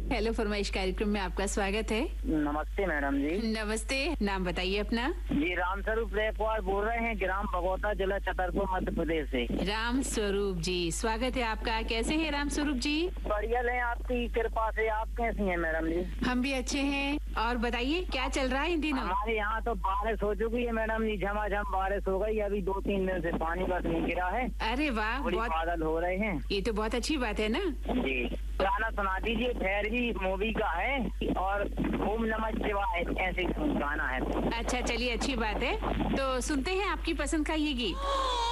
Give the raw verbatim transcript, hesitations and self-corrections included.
Hello फरमाइश कार्यक्रम में आपका स्वागत है। नमस्ते मैडम जी। नमस्ते, नाम बताइए अपना। जी राम स्वरूप रेखवार बोल रहे हैं, ग्राम भगोता, जिला छतरपुर, मध्य प्रदेश से। राम स्वरूप जी, स्वागत है आपका। कैसे हैं राम स्वरूप जी? बढ़िया है, आपकी कृपा से। आप कैसी हैं मैडम जी? हम भी अच्छे हैं। और बताइए क्या चल रहा है इन दिनों? हमारे यहाँ तो बारिश हो चुकी है मैडम जी, झमाझम बारिश हो गई। अभी दो तीन दिन से पानी बस नहीं गिरा है। अरे वाह, बहुत बादल हो रहे हैं। ये तो बहुत अच्छी बात है ना। जी, गाना सुना दीजिए। भैरवी मूवी का है और ओम नमः शिवाय ऐसे गाना है। अच्छा चलिए, अच्छी बात है। तो सुनते हैं आपकी पसंद का ये गीत।